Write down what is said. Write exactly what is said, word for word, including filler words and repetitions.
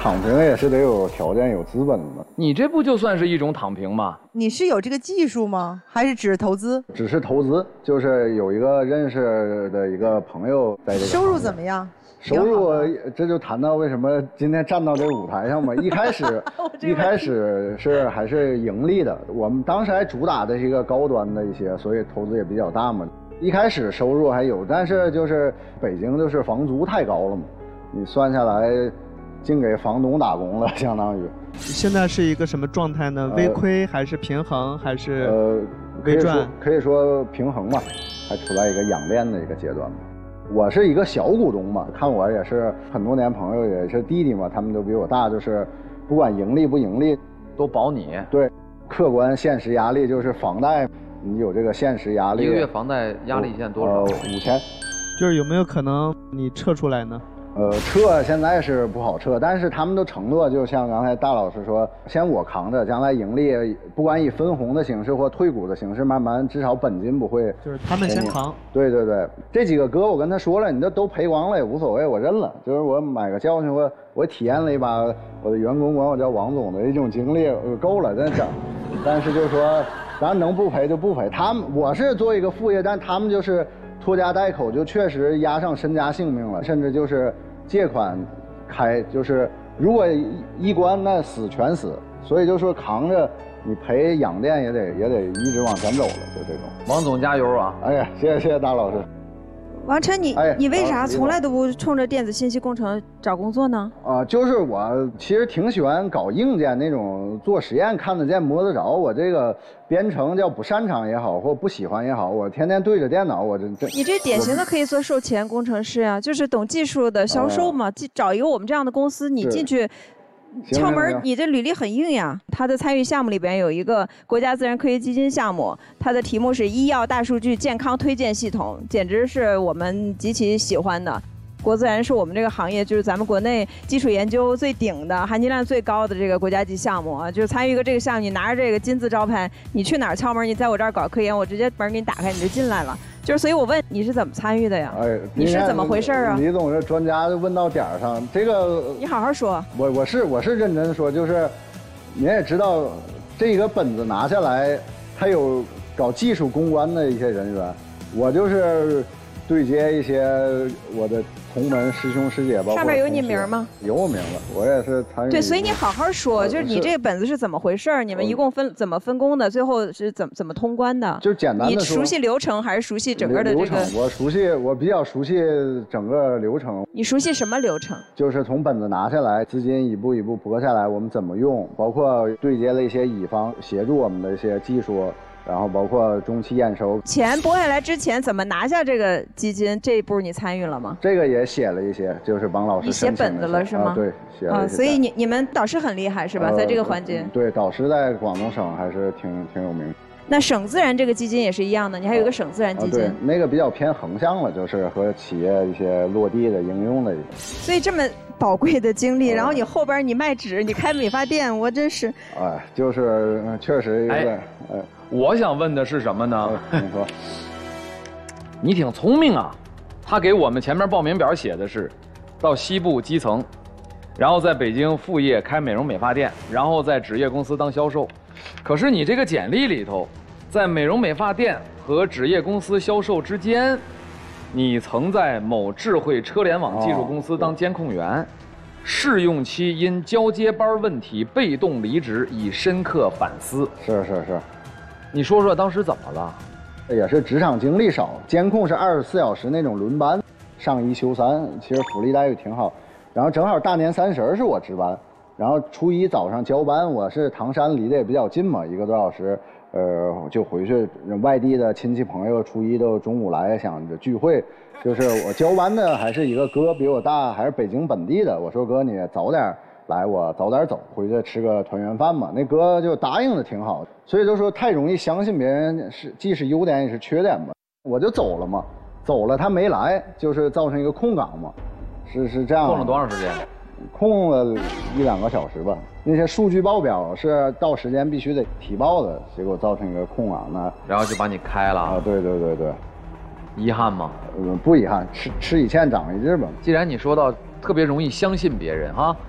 躺平也是得有条件、有资本的。 你这不就算是一种躺平吗？ 你是有这个技术吗？还是只是投资？ 只是投资，就是有一个认识的一个朋友在这个。 收入怎么样？ 收入，这就谈到为什么今天站到这个舞台上嘛。一开始，一开始是还是盈利的。我们当时还主打的是一个高端的一些，所以投资也比较大嘛。一开始收入还有，但是就是北京就是房租太高了嘛，你算下来，净给房东打工了，相当于。 现在是一个什么状态呢？微亏还是平衡还是呃微赚？ 可以说平衡吧，还处在一个养恋的一个阶段。我是一个小股东嘛，看我也是很多年朋友，也是弟弟嘛，他们都比我大，就是不管盈利不盈利， 都保你。 对，客观现实压力就是房贷，你有这个现实压力。 一个月房贷压力现在多少？ 呃，五千。 就是有没有可能你撤出来呢？ 呃，撤现在是不好撤，但是他们都承诺，就像刚才大老师说，先我扛着，将来盈利，不管以分红的形式或退股的形式，慢慢至少本金不会。 就是他们先扛。 对对对，这几个哥我跟他说了，你这都赔光了也无所谓，我认了。就是我买个教训，我我体验了一把我的员工管我叫王总的一种经历，够了，真整。但是就是说，咱能不赔就不赔。他们我是做一个副业，但他们就是拖家带口，就确实押上身家性命了，甚至就是借款开，就是如果一关那死全死，所以就说扛着你赔养店也得也得一直往前走了，就这种。 王总加油啊！ 哎呀，谢谢谢谢大老师。 王琛，你、 哎、 你为啥从来都不冲着电子信息工程找工作呢？ 啊、呃，就是我其实挺喜欢搞硬件那种，做实验看得见摸得着。我这个编程叫不擅长也好，或不喜欢也好，我天天对着电脑，我这这。 你这典型的可以做售前工程师呀、啊，就是懂技术的销售嘛。呃、找一个我们这样的公司，你进去。窍门，你这履历很硬呀。他的参与项目里边有一个国家自然科学基金项目，它的题目是医药大数据健康推荐系统，简直是我们极其喜欢的。国自然是我们这个行业，就是咱们国内基础研究最顶的、含金量最高的这个国家级项目啊。就是参与一个这个项目，你拿着这个金字招牌，你去哪儿敲门，你在我这儿搞科研，我直接门给你打开，你就进来了。就是，所以我问你是怎么参与的呀？哎，你是怎么回事啊？ 李总这专家就问到点儿上，这个你好好说。 我我是我是认真说，就是您也知道，这个本子拿下来，它有搞技术公关的一些人员，我就是对接一些我的同门师兄师姐，包括上面有你名吗？ 有我名字，我也是参与。 对，所以你好好说，就是你这个本子是怎么回事？你们一共分怎么分工的？最后是怎么怎么通关的？ 就简单的说， 你熟悉流程还是熟悉整个的这个？ 我熟悉，我比较熟悉整个流程。 你熟悉什么流程？ 就是从本子拿下来，资金一步一步拨下来，我们怎么用，包括对接了一些乙方协助我们的一些技术。然后包括中期验收， 钱拨下来之前怎么拿下这个基金？这一步你参与了吗？ 这个也写了一些，就是帮老师你写本子了是吗？ 啊、对，写了一些。 啊，所以你你们导师很厉害是吧？呃、在这个环节。 对，导师在广东省还是挺挺有名。 那省自然这个基金也是一样的，你还有一个省自然基金。 啊、对，那个比较偏横向了，就是和企业一些落地的应用的一个。 所以这么宝贵的经历，然后你后边你卖纸，你开美发店，我真是。 哎，就是确实有点哎。 哎我想问的是什么呢？ 你说， 你挺聪明啊。他给我们前面报名表写的是，到西部基层，然后在北京副业开美容美发店，然后在纸业公司当销售。可是你这个简历里头，在美容美发店和纸业公司销售之间，你曾在某智慧车联网技术公司当监控员。哦试用期因交接班问题被动离职，已深刻反思。 是是是， 你说说当时怎么了？ 也是职场经历少，监控是二十四小时那种轮班，上一休三，其实福利待遇挺好。然后正好大年三十是我值班，然后初一早上交班，我是唐山离得也比较近嘛，一个多小时，呃，就回去。外地的亲戚朋友初一都中午来想着聚会。就是我交班的还是一个哥，比我大，还是北京本地的。我说哥，你早点来，我早点走，回去吃个团圆饭嘛。那哥就答应的挺好，所以就说太容易相信别人是既是优点也是缺点嘛。我就走了嘛，走了他没来，就是造成一个空岗嘛，是是这样。 空了多长时间？ 空了一两个小时吧。那些数据报表是到时间必须得提报的，结果造成一个空岗呢。 然后就把你开了啊？对对对对。 遗憾吗？ 呃，不遗憾，吃吃一堑长一智吧。 既然你说到特别容易相信别人哈，